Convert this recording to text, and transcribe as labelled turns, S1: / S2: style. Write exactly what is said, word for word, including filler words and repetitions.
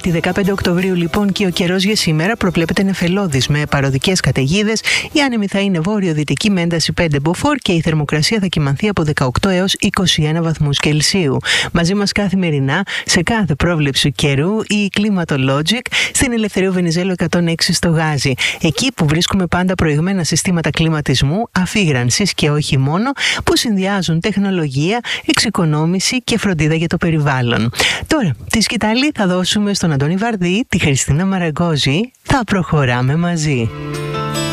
S1: Τετάρτη δεκαπέντε Οκτωβρίου λοιπόν και ο καιρός για σήμερα προβλέπεται νεφελώδης με παροδικές καταιγίδες. Η άνεμη θα είναι βόρειο-δυτική με ένταση πέντε μποφόρ και η θερμοκρασία θα κυμανθεί από δεκαοκτώ έως είκοσι ένα βαθμούς Κελσίου. Μαζί μας καθημερινά σε κάθε πρόβλεψη καιρού η Climatologic στην Ελευθερίου Βενιζέλου εκατόν έξι στο Γάζι. Εκεί που βρίσκουμε πάντα προηγμένα συστήματα κλιματισμού, αφήγρανσης και όχι μόνο, που συνδυάζουν τεχνολογία, εξοικονόμηση και φροντίδα για το περιβάλλον. Τώρα, τη σκητάλη θα δώσουμε στον Αντώνη Βαρδί, τη Χριστίνα Μαραγκόζη. Θα προχωράμε μαζί.